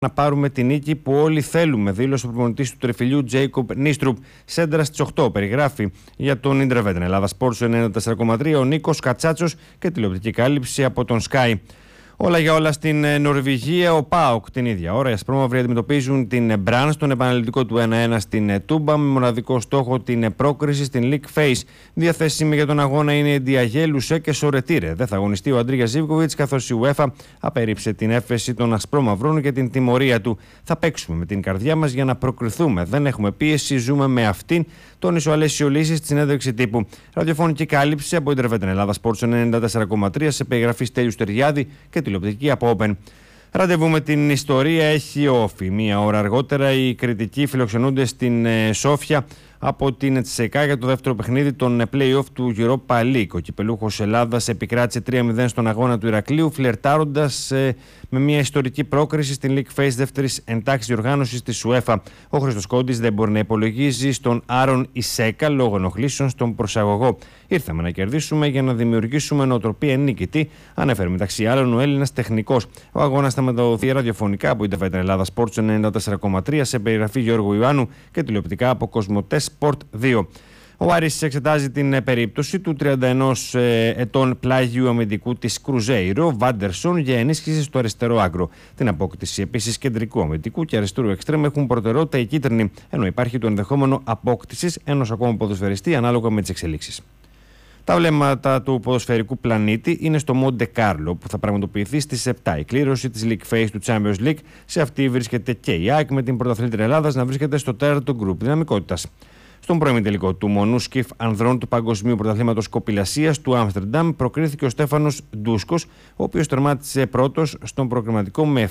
να πάρουμε την νίκη που όλοι θέλουμε, δήλωσε ο προπονητής του Τρεφιλιού Τζέικοπ Νίστρουπ. Σέντρα στις 8 περιγράφει για τον Ιντερβέτεν. Ελλάδα Sports 94,3 ο Νίκος Κατσάτσος και τηλεοπτική κάλυψη από τον Sky. Όλα για όλα στην Νορβηγία. Ο ΠΑΟΚ την ίδια ώρα. Οι ασπρόμαυροι αντιμετωπίζουν την Μπραν στον επαναληπτικό του 1-1 στην Τούμπα με μοναδικό στόχο την πρόκριση στην League Phase. Διαθέσιμη για τον αγώνα είναι Διαγέλουσε και Σορετήρε. Δεν θα αγωνιστεί ο Αντρίγια Ζίβκοβιτς καθώς η UEFA απέρριψε την έφεση των ασπρόμαυρων και την τιμωρία του. Θα παίξουμε με την καρδιά μας για να προκριθούμε. Δεν έχουμε πίεση, ζούμε με αυτήν. Τόνισε ο Αλέσιο Λύσης στη συνέντευξη τύπου. Ραδιοφωνική κάλυψη από Ιντερβέτεν Ελλάδα Sports 94,3 σε περιγραφή Στέλιου Στεριάδη και τηλεοπτική από Open. Ραντεβού με την ιστορία έχει όφη. Μία ώρα αργότερα οι κριτικοί φιλοξενούνται στην Σόφια από την Τσεκά για το δεύτερο παιχνίδι των play-off του Europa League. Ο κυπελούχος Ελλάδας επικράτησε 3-0 στον αγώνα του Ηρακλείου, φλερτάροντας με μια ιστορική πρόκριση στην League Phase δεύτερης εντάξης διοργάνωσης της UEFA. Ο Χρήστος Κόντης δεν μπορεί να υπολογίζει στον Άρον Ισέκα λόγω ενοχλήσεων στον προσαγωγό. Ήρθαμε να κερδίσουμε για να δημιουργήσουμε νοοτροπία νικητή, ανέφερε μεταξύ άλλων ο Έλληνας τεχνικός. Ο αγώνας θα μεταδοθεί ραδιοφωνικά από Ιντερβέτεν Ελλάδα Sports 94,3 σε περιγραφή Γιώργου Ιωάννου και τηλεοπτικά από Κοσμοτέ Sport 2. Ο Άρης εξετάζει την περίπτωση του 31 ετών πλάγιου αμυντικού της Κρουζέιρο, Βάντερσον, για ενίσχυση στο αριστερό άκρο. Την απόκτηση επίσης κεντρικού αμυντικού και αριστερού εξτρέμ έχουν προτεραιότητα οι κίτρινοι, ενώ υπάρχει το ενδεχόμενο απόκτησης ενός ακόμα ποδοσφαιριστή ανάλογα με τις εξελίξεις. Τα βλέμματα του ποδοσφαιρικού πλανήτη είναι στο Μοντε Κάρλο που θα πραγματοποιηθεί στις 7. Η κλήρωση της League Phase του Champions League. Σε αυτή βρίσκεται και η ΑΕΚ με την πρωταθλήτρια Ελλάδας να βρίσκεται στο τέταρτο γκρουπ δυναμικότητας. Στον πρώιμη τελικό του μονούσκιφ ανδρών του Παγκοσμίου Πρωταθλήματος Κοπηλασίας του Άμστερνταμ προκρίθηκε ο Στέφανος Ντούσκος, ο οποίος τερμάτισε πρώτος στον προκριματικό με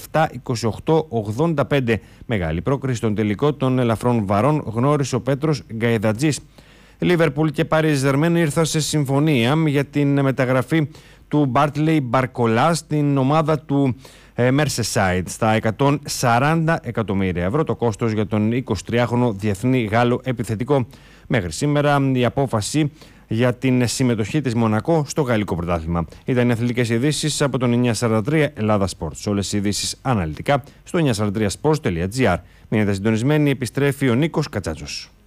7-28-85. Μεγάλη πρόκριση στον τελικό των ελαφρών βαρών γνώρισε ο Πέτρος Γκαϊδατζής. Λίβερπουλ και Παρίζ Ζερμέν ήρθαν σε συμφωνία για την μεταγραφή του Μπάρτλεϊ Μπαρκολά στην ομάδα του Merseyside στα 140 εκατομμύρια ευρώ το κόστος για τον 23χρονο διεθνή Γάλλο επιθετικό. Μέχρι σήμερα η απόφαση για την συμμετοχή της Μονακό στο γαλλικό πρωτάθλημα. Ήταν οι αθλητικές ειδήσεις από τον 943 Ελλάδα Sports. Όλες οι ειδήσεις αναλυτικά στο 943sports.gr. Μείνετε συντονισμένοι, επιστρέφει ο Νίκος Κατσάτσος.